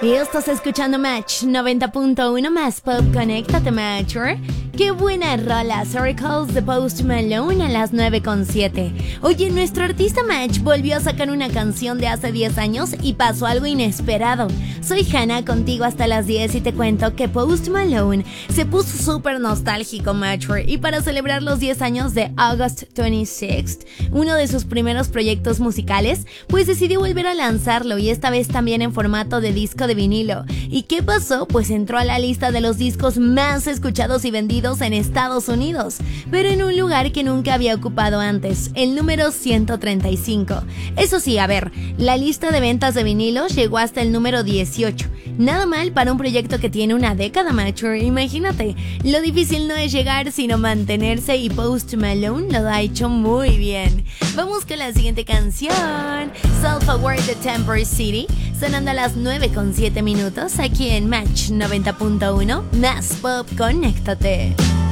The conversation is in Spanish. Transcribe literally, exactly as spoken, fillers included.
Y estás escuchando Match noventa punto uno más Pop. Conéctate, Matcher. ¡Qué buena rola! Circles de Post Malone a las nueve con siete. Oye, nuestro artista Match volvió a sacar una canción de hace diez años y pasó algo inesperado. Soy Hannah, contigo hasta las diez y te cuento que Post Malone se puso súper nostálgico, Matcher, y para celebrar los diez años de August twenty-sixth, uno de sus primeros proyectos musicales, pues decidió volver a lanzarlo y esta vez también en formato de disco de vinilo. ¿Y qué pasó? Pues entró a la lista de los discos más escuchados y vendidos en Estados Unidos, pero en un lugar que nunca había ocupado antes, el número ciento treinta y cinco. Eso sí, a ver, la lista de ventas de vinilos llegó hasta el número dieciocho. Nada mal para un proyecto que tiene una década, Mature. Imagínate, lo difícil no es llegar, sino mantenerse, y Post Malone lo ha hecho muy bien. Vamos con la siguiente canción, Self Aware de Temper City, sonando a las nueve con siete minutos aquí en Match noventa punto uno más Pop. Conéctate.